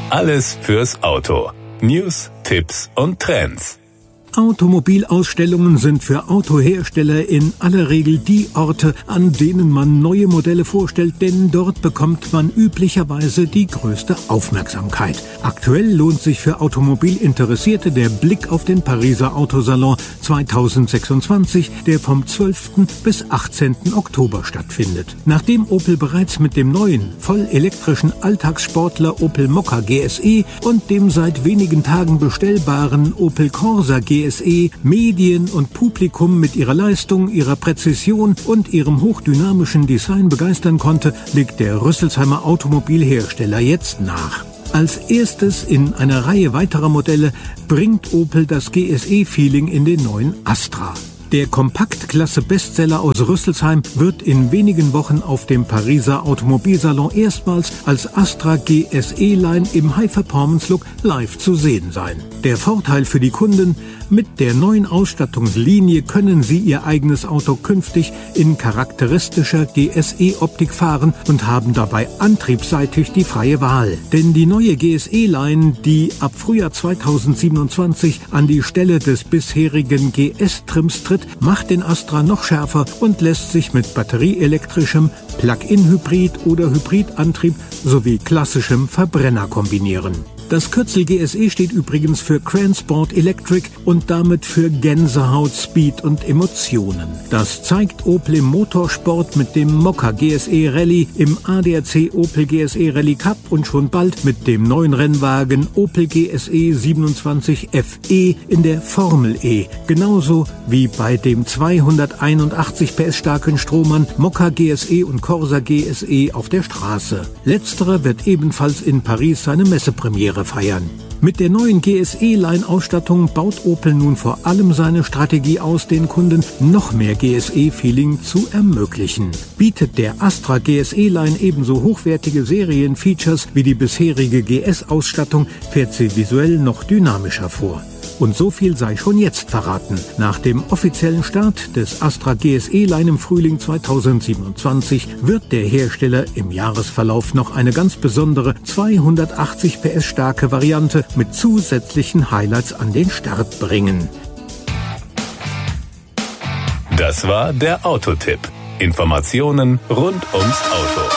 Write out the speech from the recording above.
Alles fürs Auto. News, Tipps und Trends. Automobilausstellungen sind für Autohersteller in aller Regel die Orte, an denen man neue Modelle vorstellt, denn dort bekommt man üblicherweise die größte Aufmerksamkeit. Aktuell lohnt sich für Automobilinteressierte der Blick auf den Pariser Autosalon 2026, der vom 12. bis 18. Oktober stattfindet. Nachdem Opel bereits mit dem neuen, voll elektrischen Alltagssportler Opel Mokka GSE und dem seit wenigen Tagen bestellbaren Opel Corsa GSE Medien und Publikum mit ihrer Leistung, ihrer Präzision und ihrem hochdynamischen Design begeistern konnte, legt der Rüsselsheimer Automobilhersteller jetzt nach. Als erstes in einer Reihe weiterer Modelle bringt Opel das GSE-Feeling in den neuen Astra. Der Kompaktklasse-Bestseller aus Rüsselsheim wird in wenigen Wochen auf dem Pariser Automobilsalon erstmals als Astra GSE-Line im High-Performance-Look live zu sehen sein. Der Vorteil für die Kunden: Mit der neuen Ausstattungslinie können sie ihr eigenes Auto künftig in charakteristischer GSE-Optik fahren und haben dabei antriebsseitig die freie Wahl. Denn die neue GSE-Line, die ab Frühjahr 2027 an die Stelle des bisherigen GS-Trims tritt, macht den Astra noch schärfer und lässt sich mit batterieelektrischem, Plug-in-Hybrid oder Hybridantrieb sowie klassischem Verbrenner kombinieren. Das Kürzel GSE steht übrigens für Transport Electric und damit für Gänsehaut, Speed und Emotionen. Das zeigt Opel im Motorsport mit dem Mokka GSE Rallye, im ADAC Opel GSE Rallye Cup und schon bald mit dem neuen Rennwagen Opel GSE 27 FE in der Formel E. Genauso wie bei dem 281 PS starken Strohmann Mokka GSE und Corsa GSE auf der Straße. Letzterer wird ebenfalls in Paris seine Messepremiere feiern. Mit der neuen GSE-Line-Ausstattung baut Opel nun vor allem seine Strategie aus, den Kunden noch mehr GSE-Feeling zu ermöglichen. Bietet der Astra GSE-Line ebenso hochwertige Serienfeatures wie die bisherige GS-Ausstattung, fährt sie visuell noch dynamischer vor. Und so viel sei schon jetzt verraten. Nach dem offiziellen Start des Astra GSE-Line im Frühling 2027 wird der Hersteller im Jahresverlauf noch eine ganz besondere 280 PS starke Variante mit zusätzlichen Highlights an den Start bringen. Das war der Autotipp. Informationen rund ums Auto.